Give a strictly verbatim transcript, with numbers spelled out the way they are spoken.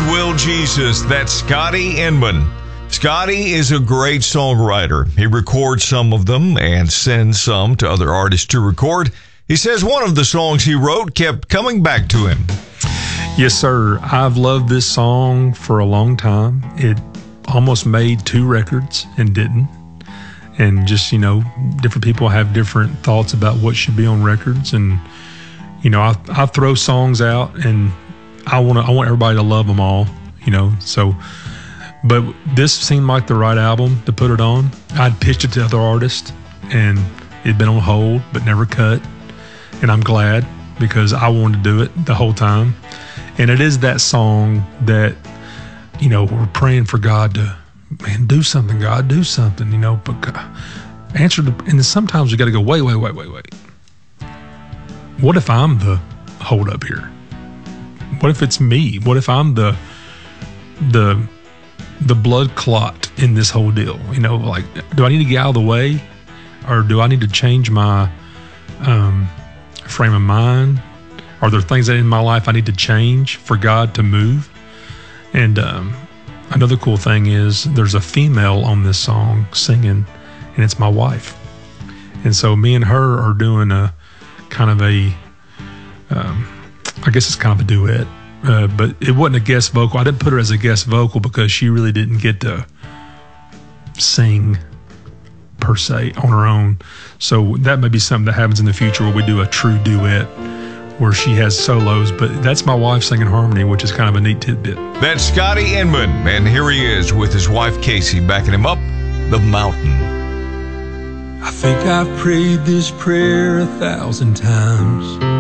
Will Jesus. That's Scotty Inman. Scotty is a great songwriter. He records some of them and sends some to other artists to record. He says one of the songs he wrote kept coming back to him. Yes, sir. I've loved this song for a long time. It almost made two records and didn't. And just, you know, different people have different thoughts about what should be on records. And, you know, I, I throw songs out and I want to, I want everybody to love them all, you know, so, but this seemed like the right album to put it on. I'd pitched it to other artists and it'd been on hold, but never cut. And I'm glad because I wanted to do it the whole time. And it is that song that, you know, we're praying for God to, man, do something, God, do something, you know, but God, answer the, and then sometimes we got to go, wait, wait, wait, wait, wait. What if I'm the hold up here? What if it's me? What if I'm the, the, the blood clot in this whole deal? You know, like, do I need to get out of the way or do I need to change my, um, frame of mind? Are there things that in my life I need to change for God to move? And, um, another cool thing is there's a female on this song singing, and it's my wife. And so me and her are doing a kind of a, um, I guess it's kind of a duet, uh, but it wasn't a guest vocal. I didn't put her as a guest vocal because she really didn't get to sing per se on her own. So that may be something that happens in the future where we do a true duet where she has solos, but that's my wife singing harmony, which is kind of a neat tidbit. That's Scotty Inman, and here he is with his wife Casey backing him up, The Mountain. I think I've prayed this prayer a thousand times.